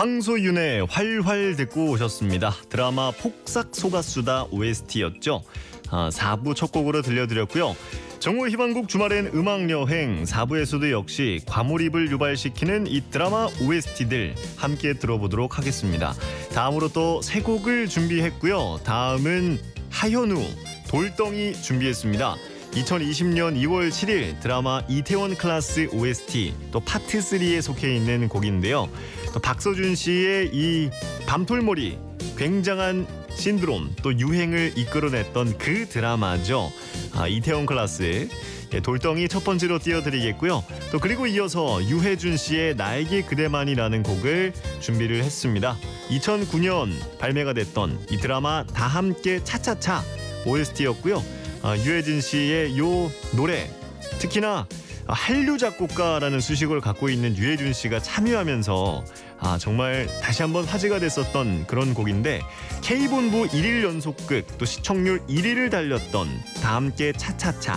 황소윤의 활활 듣고 오셨습니다. 드라마 폭삭 속았수다 OST였죠. 4부 첫 곡으로 들려드렸고요. 정호 희망곡 주말엔 음악여행 4부에서도 역시 과몰입을 유발시키는 이 드라마 OST들 함께 들어보도록 하겠습니다. 다음으로 또 세 곡을 준비했고요. 다음은 하현우, 돌덩이 준비했습니다. 2020년 2월 7일 드라마 이태원 클라스 OST 또 파트 3에 속해 있는 곡인데요. 또 박서준 씨의 이 밤톨머리 굉장한 신드롬 또 유행을 이끌어냈던 그 드라마죠. 이태원 클라스 돌덩이 첫 번째로 띄워드리겠고요. 또 그리고 이어서 유해준 씨의 나에게 그대만이라는 곡을 준비를 했습니다. 2009년 발매가 됐던 이 드라마 다 함께 차차차 OST였고요. 유해진 씨의 요 노래 특히나 한류 작곡가라는 수식을 갖고 있는 유해준 씨가 참여하면서 정말 다시 한번 화제가 됐었던 그런 곡인데 K본부 1일 연속극 또 시청률 1위를 달렸던 다 함께 차차차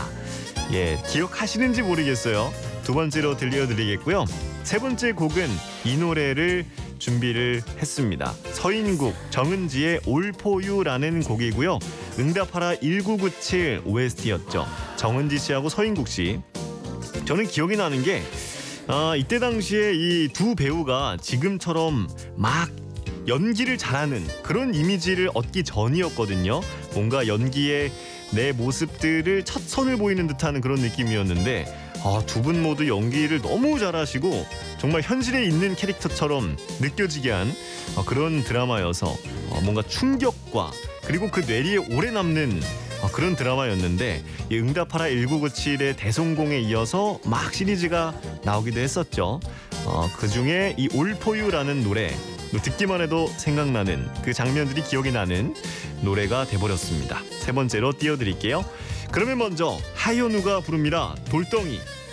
기억하시는지 모르겠어요. 두 번째로 들려드리겠고요. 세 번째 곡은 이 노래를 준비를 했습니다. 서인국, 정은지의 All For You라는 곡이고요. 응답하라 1997 OST였죠. 정은지 씨하고 서인국 씨. 저는 기억이 나는 게 이때 당시에 이 두 배우가 지금처럼 막 연기를 잘하는 그런 이미지를 얻기 전이었거든요. 뭔가 연기에 내 모습들을 첫 선을 보이는 듯한 그런 느낌이었는데 두 분 모두 연기를 너무 잘하시고 정말 현실에 있는 캐릭터처럼 느껴지게 한 그런 드라마여서 뭔가 충격과 그리고 그 뇌리에 오래 남는 그런 드라마였는데 이 응답하라 1997의 대성공에 이어서 막 시리즈가 나오기도 했었죠. 그중에 이 All For You라는 노래 듣기만 해도 생각나는 그 장면들이 기억이 나는 노래가 돼버렸습니다. 세 번째로 띄워드릴게요. 그러면 먼저 하현우가 부릅니다. 돌덩이.